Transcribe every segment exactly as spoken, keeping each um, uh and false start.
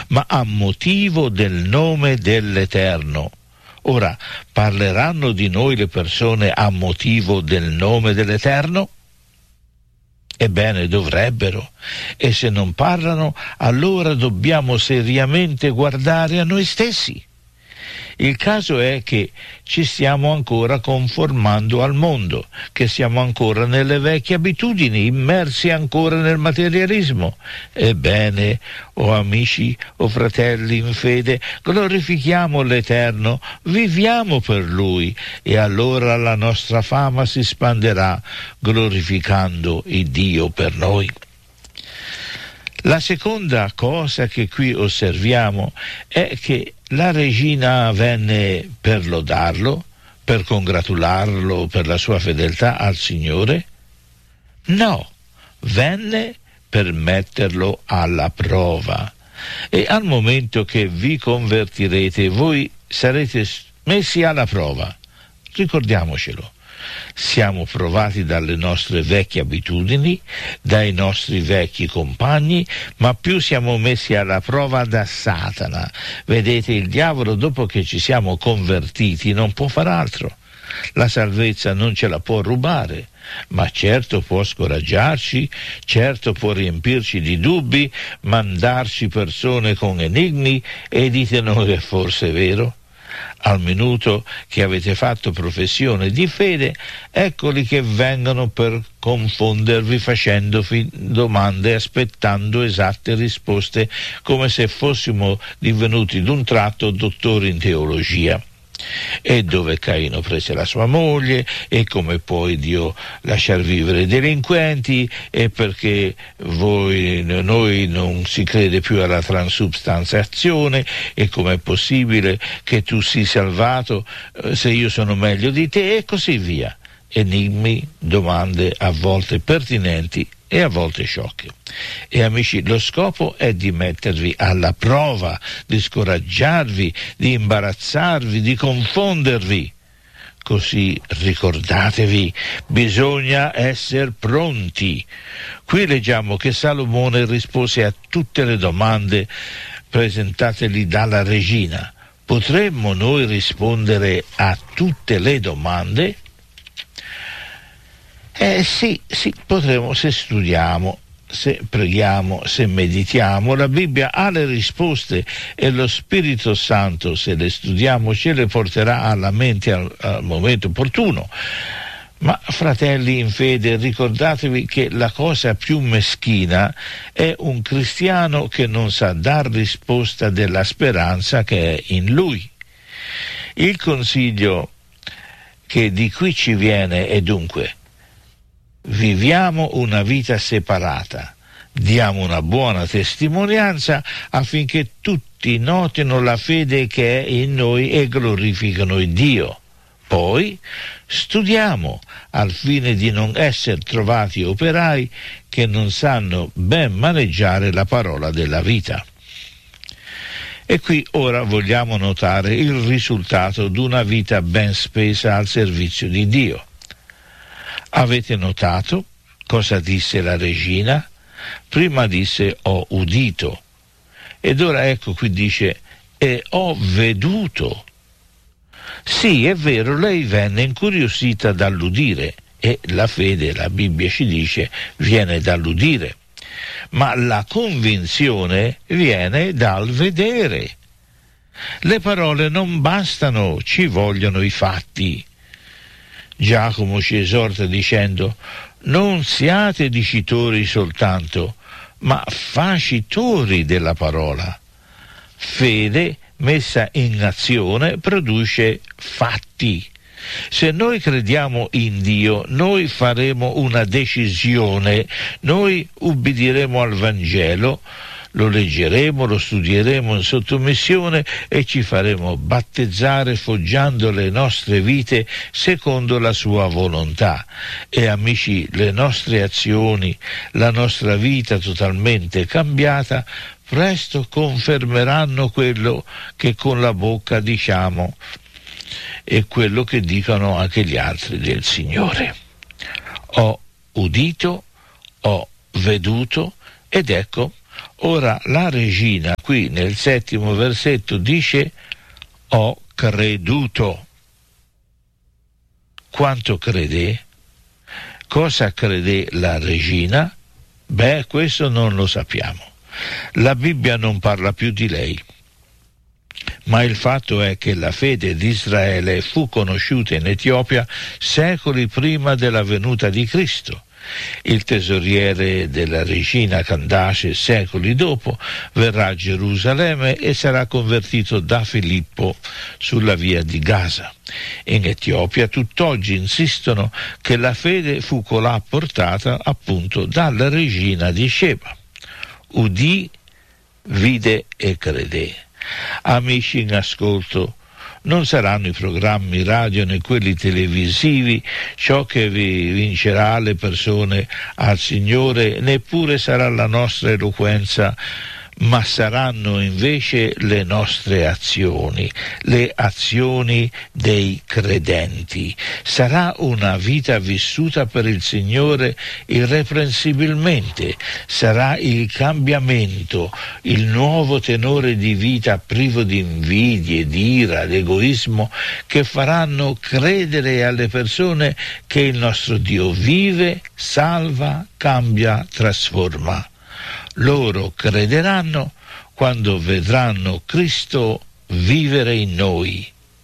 ma a motivo del nome dell'Eterno. Ora, parleranno di noi le persone a motivo del nome dell'Eterno? Ebbene, dovrebbero. E se non parlano, allora dobbiamo seriamente guardare a noi stessi. Il caso è che ci stiamo ancora conformando al mondo, che siamo ancora nelle vecchie abitudini, immersi ancora nel materialismo. Ebbene, o amici o fratelli in fede, glorifichiamo l'Eterno, viviamo per Lui, e allora la nostra fama si spanderà, glorificando il Dio per noi. La seconda cosa che qui osserviamo è che la regina venne per lodarlo, per congratularlo per la sua fedeltà al Signore? No, venne per metterlo alla prova. E al momento che vi convertirete, voi sarete messi alla prova. Ricordiamocelo. Siamo provati dalle nostre vecchie abitudini, dai nostri vecchi compagni, ma più siamo messi alla prova da Satana. Vedete, il diavolo, dopo che ci siamo convertiti, non può far altro. La salvezza non ce la può rubare, ma certo può scoraggiarci, certo può riempirci di dubbi, mandarci persone con enigmi, e dite noi, è forse vero? Al minuto che avete fatto professione di fede, eccoli che vengono per confondervi, facendovi domande, aspettando esatte risposte, come se fossimo divenuti d'un tratto dottori in teologia. E dove Caino prese la sua moglie, e come può Dio lasciar vivere i delinquenti, e perché voi, noi non si crede più alla transubstanziazione, e com'è possibile che tu sii salvato eh, se io sono meglio di te, e così via. Enigmi, domande a volte pertinenti e a volte sciocche. E amici, lo scopo è di mettervi alla prova, di scoraggiarvi, di imbarazzarvi, di confondervi. Così ricordatevi, bisogna essere pronti. Qui leggiamo che Salomone rispose a tutte le domande presentategli dalla regina. Potremmo noi rispondere a tutte le domande? Eh sì, sì, potremo, se studiamo, se preghiamo, se meditiamo. La Bibbia ha le risposte, e lo Spirito Santo, se le studiamo, ce le porterà alla mente al, al momento opportuno. Ma fratelli in fede, ricordatevi che la cosa più meschina è un cristiano che non sa dar risposta della speranza che è in lui. Il consiglio che di qui ci viene è dunque: viviamo una vita separata, diamo una buona testimonianza affinché tutti notino la fede che è in noi e glorificano il Dio. Poi studiamo al fine di non essere trovati operai che non sanno ben maneggiare la parola della vita. E qui ora vogliamo notare il risultato di una vita ben spesa al servizio di Dio. Avete notato cosa disse la regina? Prima disse ho udito, ed ora ecco qui dice e ho veduto. Sì, è vero, lei venne incuriosita dall'udire, e la fede, la Bibbia ci dice, viene dall'udire, ma la convinzione viene dal vedere. Le parole non bastano, ci vogliono i fatti. Giacomo ci esorta dicendo: non siate dicitori soltanto, ma facitori della parola. Fede messa in azione produce fatti. Se noi crediamo in Dio, noi faremo una decisione, noi ubbidiremo al Vangelo, lo leggeremo, lo studieremo in sottomissione e ci faremo battezzare foggiando le nostre vite secondo la sua volontà. E amici, le nostre azioni, la nostra vita totalmente cambiata, presto confermeranno quello che con la bocca diciamo e quello che dicono anche gli altri del Signore. Ho udito, ho veduto, ed ecco, Ora la regina qui nel settimo versetto dice ho creduto. Quanto crede? Cosa crede la regina? Beh, questo non lo sappiamo. La Bibbia non parla più di lei. Ma il fatto è che la fede di Israele fu conosciuta in Etiopia secoli prima della venuta di Cristo. Il tesoriere della regina Candace, secoli dopo, verrà a Gerusalemme e sarà convertito da Filippo sulla via di Gaza. In Etiopia tutt'oggi insistono che la fede fu colà portata appunto dalla regina di Sheba. Udì, vide e credé. Amici in ascolto, non saranno i programmi radio né quelli televisivi ciò che vi vincerà le persone al Signore, neppure sarà la nostra eloquenza, ma saranno invece le nostre azioni, le azioni dei credenti. Sarà una vita vissuta per il Signore irreprensibilmente, sarà il cambiamento, il nuovo tenore di vita privo di invidie, di ira, di egoismo, che faranno credere alle persone che il nostro Dio vive, salva, cambia, trasforma. Loro crederanno quando vedranno Cristo vivere in noi.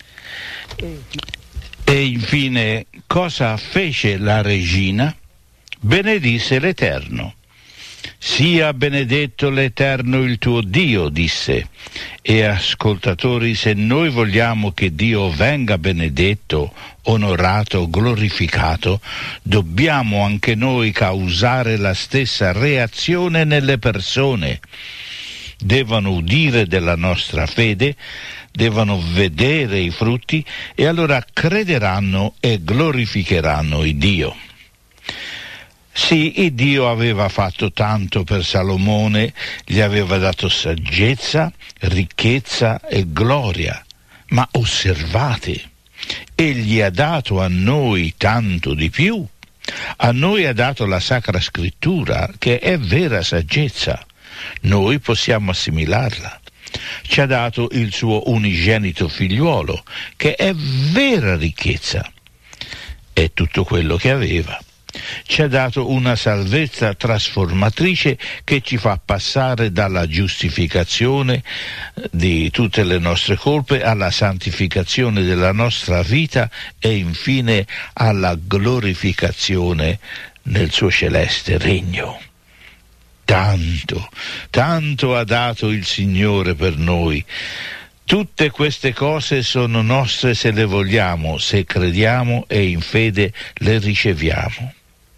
E infine, cosa fece la regina? Benedisse l'Eterno. Sia benedetto l'Eterno il tuo Dio, disse. E ascoltatori, se noi vogliamo che Dio venga benedetto, onorato, glorificato, dobbiamo anche noi causare la stessa reazione nelle persone. Devono udire della nostra fede, devono vedere i frutti e allora crederanno e glorificheranno il Dio. Sì, il Dio aveva fatto tanto per Salomone, gli aveva dato saggezza, ricchezza e gloria, ma osservate, egli ha dato a noi tanto di più. A noi ha dato la Sacra Scrittura, che è vera saggezza. Noi possiamo assimilarla. Ci ha dato il suo unigenito figliuolo, che è vera ricchezza. È tutto quello che aveva. Ci ha dato una salvezza trasformatrice che ci fa passare dalla giustificazione di tutte le nostre colpe alla santificazione della nostra vita e infine alla glorificazione nel suo celeste regno. Tanto, tanto ha dato il Signore per noi. Tutte queste cose sono nostre se le vogliamo, se crediamo e in fede le riceviamo.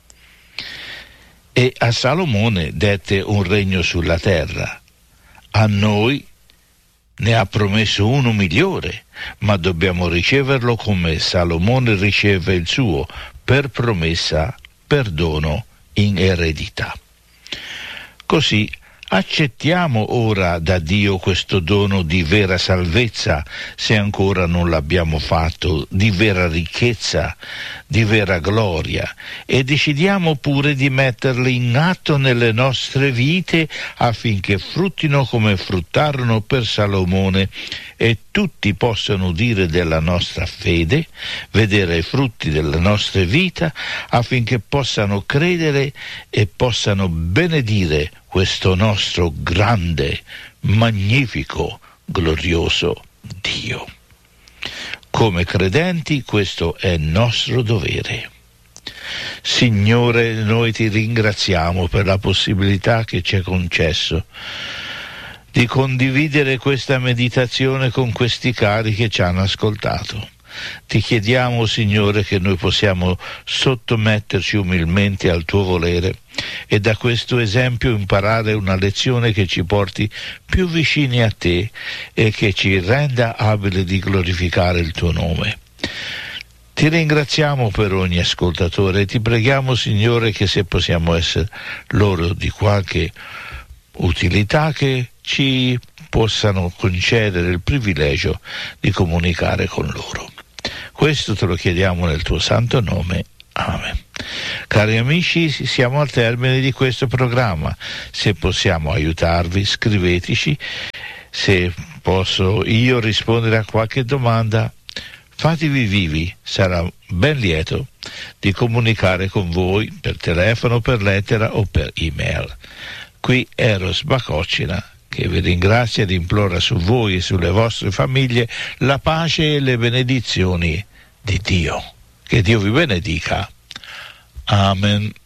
E a Salomone dette un regno sulla terra. A noi ne ha promesso uno migliore, ma dobbiamo riceverlo come Salomone riceve il suo, per promessa, per dono, in eredità. Così accettiamo ora da Dio questo dono di vera salvezza, se ancora non l'abbiamo fatto, di vera ricchezza, di vera gloria, e decidiamo pure di metterli in atto nelle nostre vite affinché fruttino come fruttarono per Salomone e tutti possano dire della nostra fede, vedere i frutti della nostra vita affinché possano credere e possano benedire questo nostro grande, magnifico, glorioso Dio. Come credenti questo è nostro dovere. Signore, noi ti ringraziamo per la possibilità che ci è concesso di condividere questa meditazione con questi cari che ci hanno ascoltato. Ti chiediamo, Signore, che noi possiamo sottometterci umilmente al tuo volere e da questo esempio imparare una lezione che ci porti più vicini a te e che ci renda abili di glorificare il tuo nome. Ti ringraziamo per ogni ascoltatore e ti preghiamo, Signore, che se possiamo essere loro di qualche utilità, che ci possano concedere il privilegio di comunicare con loro. Questo te lo chiediamo nel tuo santo nome. Amen. Cari amici, siamo al termine di questo programma. Se possiamo aiutarvi, scriveteci. Se posso io rispondere a qualche domanda, fatevi vivi. Sarà ben lieto di comunicare con voi per telefono, per lettera o per email. Qui Eros Bacocina, che vi ringrazia ed implora su voi e sulle vostre famiglie la pace e le benedizioni di Dio. Che Dio vi benedica. Amen.